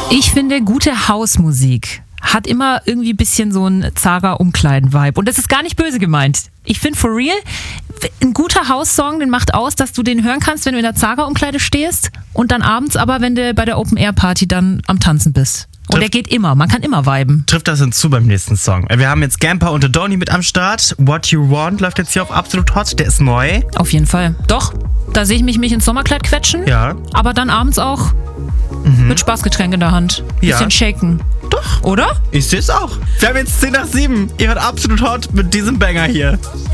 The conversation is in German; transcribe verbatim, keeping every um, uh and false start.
Ich finde, gute Hausmusik hat immer irgendwie ein bisschen so ein Zara-Umkleiden-Vibe. Und das ist gar nicht böse gemeint. Ich finde, for real, ein guter Haussong, den macht aus, dass du den hören kannst, wenn du in der Zara-Umkleide stehst und dann abends aber, wenn du bei der Open-Air-Party dann am Tanzen bist. Und der geht immer, man kann immer viben. Trifft das hinzu beim nächsten Song. Wir haben jetzt Gamper und Adoni mit am Start. What You Want läuft jetzt hier auf Absolut Hot, der ist neu. Auf jeden Fall. Doch, da sehe ich mich, mich ins Sommerkleid quetschen. Ja. Aber dann abends auch mhm. mit Spaßgetränk in der Hand. Bisschen Ja. shaken. Doch. Oder? Ich sehe es auch. Wir haben jetzt zehn nach sieben. Ihr hört Absolut Hot mit diesem Banger hier.